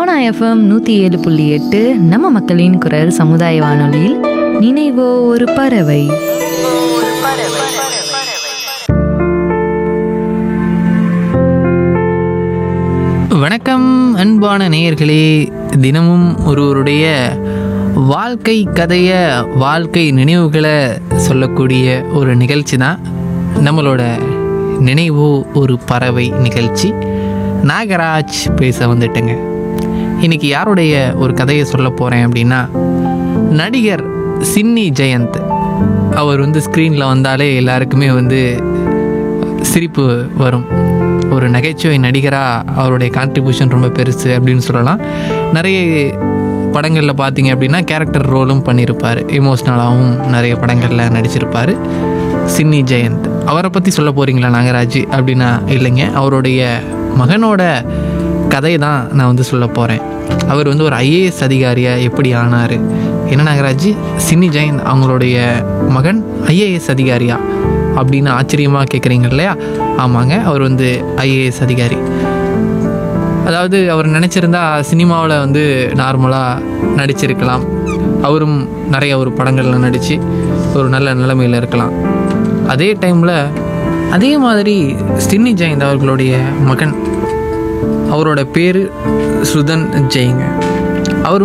Sona FM 107.8 நம்ம மக்களின் குரல் சமுதாய வானொலியில் நினைவோ ஒரு பறவை. வணக்கம் அன்பான நேயர்களே. தினமும் ஒருவருடைய வாழ்க்கை கதையை, வாழ்க்கை நினைவுகளை சொல்லக்கூடிய ஒரு நிகழ்ச்சி தான் நம்மளோட நினைவோ ஒரு பறவை நிகழ்ச்சி. நாகராஜ் பேச வந்துட்டேங்க. இன்றைக்கி யாருடைய ஒரு கதையை சொல்ல போகிறேன் அப்படின்னா, நடிகர் சின்னி ஜெயந்த். அவர் ஸ்க்ரீனில் வந்தாலே எல்லாருக்குமே சிரிப்பு வரும். ஒரு நகைச்சுவை நடிகராக அவருடைய கான்ட்ரிபியூஷன் ரொம்ப பெருசு அப்படின்னு சொல்லலாம். நிறைய படங்களில் பார்த்தீங்க அப்படின்னா கேரக்டர் ரோலும் பண்ணியிருப்பார். எமோஷ்னலாகவும் நிறைய படங்களில் நடிச்சிருப்பார் சின்னி ஜெயந்த். அவரை பற்றி சொல்ல போகிறீங்களா நாகராஜ் அப்படின்னா இல்லைங்க, அவருடைய மகனோட கதையை தான் நான் சொல்ல போகிறேன். அவர் ஒரு ஐஏஎஸ் அதிகாரியாக எப்படி ஆனார்? என்ன நாகராஜ், சின்னி ஜெயந்த் அவங்களுடைய மகன் ஐஏஎஸ் அதிகாரியா அப்படின்னு ஆச்சரியமாக கேட்குறீங்க இல்லையா? ஆமாங்க, அவர் ஐஏஎஸ் அதிகாரி. அதாவது அவர் நினச்சிருந்தா சினிமாவில் நார்மலாக நடிச்சிருக்கலாம். அவரும் நிறைய ஒரு படங்களில் நடித்து ஒரு நல்ல நிலைமையில் இருக்கலாம். அதே டைமில் அதே மாதிரி சின்னி ஜெயந்த் அவர்களுடைய மகன், அவரோட பேர் ஸ்ருதன் ஜெயிங்க. அவர்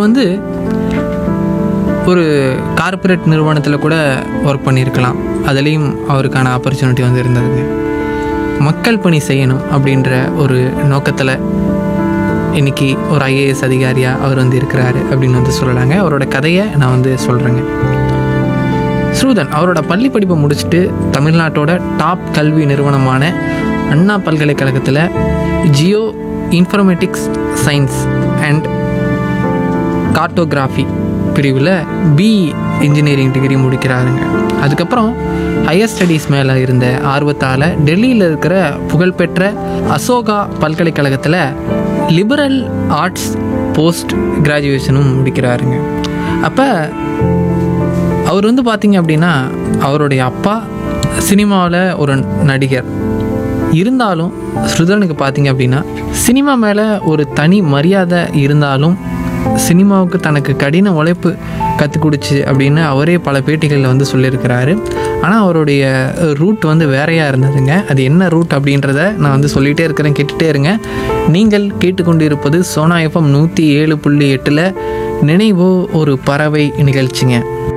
ஒரு கார்ப்பரேட் நிறுவனத்தில் கூட ஒர்க் பண்ணியிருக்கலாம். அதுலேயும் அவருக்கான ஆப்பர்ச்சுனிட்டி இருந்ததுங்க. மக்கள் பணி செய்யணும் அப்படின்ற ஒரு நோக்கத்தில் இன்றைக்கி ஒரு ஐஏஎஸ் அதிகாரியாக அவர் இருக்கிறாரு அப்படின்னு சொல்லலாங்க. அவரோட கதையை நான் சொல்கிறேங்க. ஸ்ருதன் அவரோட பள்ளி படிப்பை முடிச்சுட்டு தமிழ்நாட்டோட டாப் கல்வி நிறுவனமான அண்ணா பல்கலைக்கழகத்தில் Jio informatics science and cartography பிரிவில் பிஇ இன்ஜினியரிங் டிகிரி முடிக்கிறாருங்க. அதுக்கப்புறம் ஹையர் ஸ்டடீஸ் மேலே இருந்த ஆர்வத்தால் டெல்லியில் இருக்கிற புகழ்பெற்ற அசோகா பல்கலைக்கழகத்தில் லிபரல் ஆர்ட்ஸ் போஸ்ட் கிராஜுவேஷனும் முடிக்கிறாருங்க. அப்போ அவர் பார்த்திங்க அப்படின்னா, அவருடைய அப்பா சினிமாவில் ஒரு நடிகர் இருந்தாலும், ஸ்ருதனுக்கு பார்த்திங்க அப்படின்னா சினிமா மேலே ஒரு தனி மரியாதை இருந்தாலும், சினிமாவுக்கு தனக்கு கடின உழைப்பு கற்றுக் கொடுச்சு அப்படின்னு அவரே பல பேட்டிகளில் சொல்லியிருக்கிறாரு. ஆனால் அவருடைய ரூட் வேறையாக இருந்ததுங்க. அது என்ன ரூட் அப்படின்றத நான் சொல்லிகிட்டே இருக்கிறேன், கேட்டுகிட்டே இருங்க. நீங்கள் கேட்டுக்கொண்டு இருப்பது சோனா எஃப்எம் 107.8 நினைவோ ஒரு பறவை நிகழ்ச்சிங்க.